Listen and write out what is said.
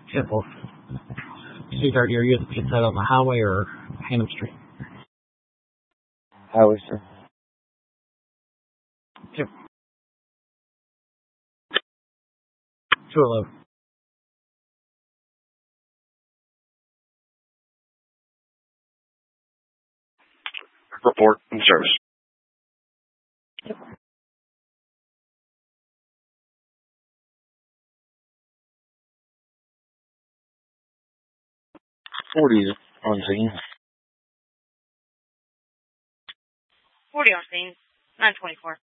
Yeah, both. Sweetheart, you're using pizza on the highway or Hannum Street? Highway, sir. Yep. 211. Report in service. 40 on scene. 40 on scene. 924.